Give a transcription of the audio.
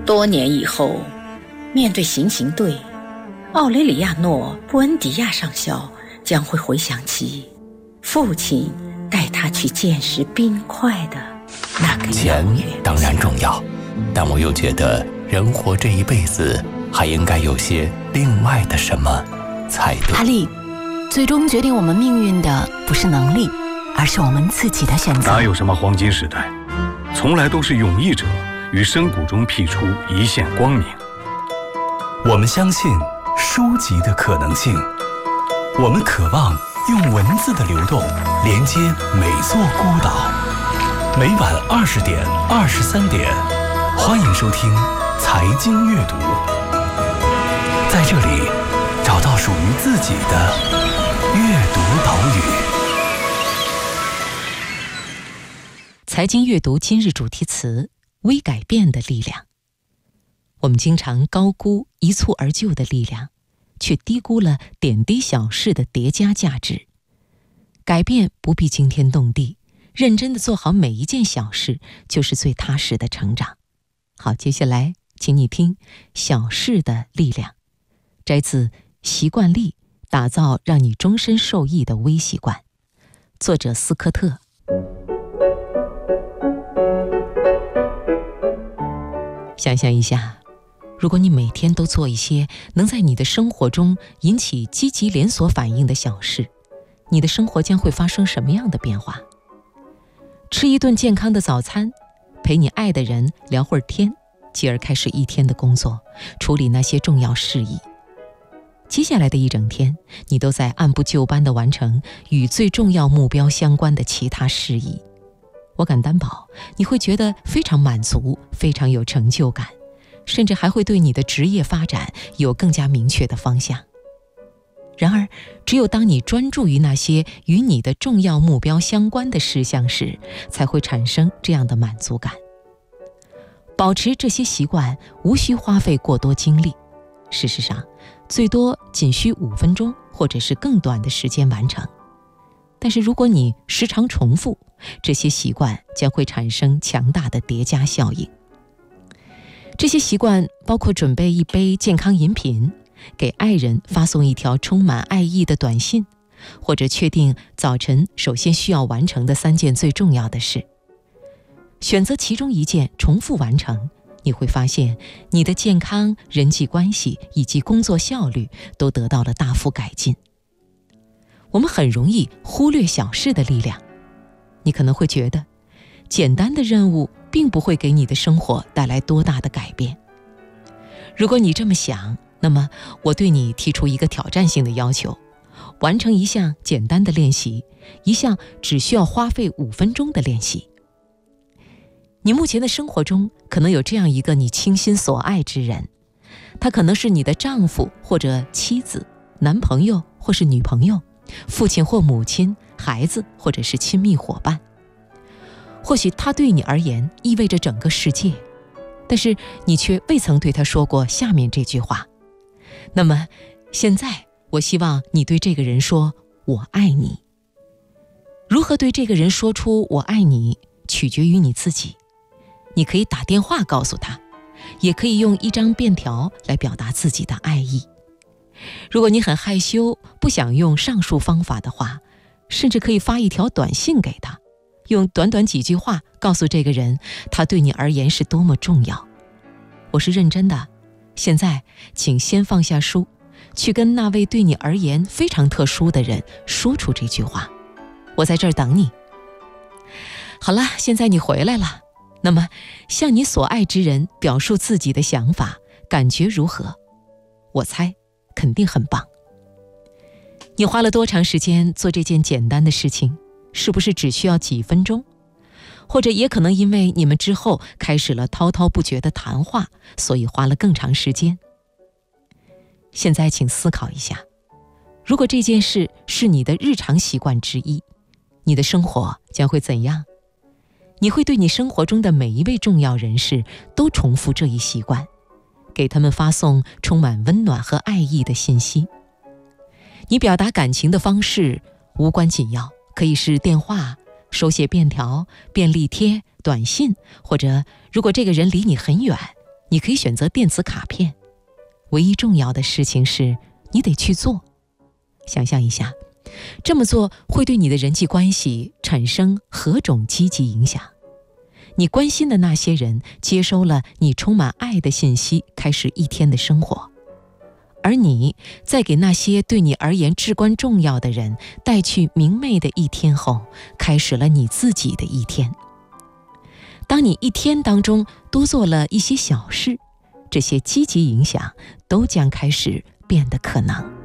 多年以后，面对行刑队，奥雷里亚诺·布恩迪亚上校将会回想起父亲带他去见识冰块的那个钱当然重要，但我又觉得人活这一辈子还应该有些另外的什么才对。 阿丽，最终决定我们命运的不是能力，而是我们自己的选择。 哪有什么黄金时代，从来都是勇毅者于深谷中辟出一线光明。 我们相信书籍的可能性，我们渴望用文字的流动连接每座孤岛。每晚20点、23点，欢迎收听财经阅读，在这里找到属于自己的阅读岛屿。 财经阅读今日主题词：微改变的力量。我们经常高估一蹴而就的力量，却低估了点滴小事的叠加价值。改变不必惊天动地，认真地做好每一件小事，就是最踏实的成长。好，接下来请你听小事的力量，摘自《习惯力：打造让你终身受益的微习惯》，作者斯科特。想象一下，如果你每天都做一些能在你的生活中引起积极连锁反应的小事，你的生活将会发生什么样的变化？吃一顿健康的早餐，陪你爱的人聊会儿天，继而开始一天的工作，处理那些重要事宜。接下来的一整天，你都在按部就班地完成与最重要目标相关的其他事宜。我敢担保，你会觉得非常满足，非常有成就感，甚至还会对你的职业发展有更加明确的方向。然而，只有当你专注于那些与你的重要目标相关的事项时，才会产生这样的满足感。保持这些习惯无需花费过多精力，事实上，最多仅需5分钟或者是更短的时间完成。但是如果你时常重复，这些习惯将会产生强大的叠加效应。这些习惯包括准备一杯健康饮品，给爱人发送一条充满爱意的短信，或者确定早晨首先需要完成的3件最重要的事。选择其中一件重复完成，你会发现你的健康、人际关系以及工作效率都得到了大幅改进。我们很容易忽略小事的力量。你可能会觉得，简单的任务并不会给你的生活带来多大的改变。如果你这么想，那么我对你提出一个挑战性的要求，完成一项简单的练习，一项只需要花费5分钟的练习。你目前的生活中可能有这样一个你倾心所爱之人，他可能是你的丈夫或者妻子、男朋友或是女朋友，父亲或母亲、孩子或者是亲密伙伴。或许他对你而言意味着整个世界，但是你却未曾对他说过下面这句话。那么现在我希望你对这个人说我爱你。如何对这个人说出我爱你，取决于你自己。你可以打电话告诉他，也可以用一张便条来表达自己的爱意。如果你很害羞，不想用上述方法的话，甚至可以发一条短信给他，用短短几句话告诉这个人，他对你而言是多么重要。我是认真的。现在，请先放下书，去跟那位对你而言非常特殊的人说出这句话。我在这儿等你。好了，现在你回来了。那么，向你所爱之人表述自己的想法，感觉如何？我猜，肯定很棒。你花了多长时间做这件简单的事情？是不是只需要几分钟？或者也可能因为你们之后开始了滔滔不绝的谈话，所以花了更长时间。现在请思考一下，如果这件事是你的日常习惯之一，你的生活将会怎样？你会对你生活中的每一位重要人士都重复这一习惯，给他们发送充满温暖和爱意的信息。你表达感情的方式无关紧要，可以是电话、手写便条、便利贴、短信，或者如果这个人离你很远， 你可以选择电子卡片，唯一重要的事情是你得去做。想象一下，这么做会对你的人际关系产生何种积极影响？你关心的那些人接收了你充满爱的信息，开始一天的生活。而你在给那些对你而言至关重要的人带去明媚的一天后，开始了你自己的一天。当你一天当中多做了一些小事，这些积极影响都将开始变得可能。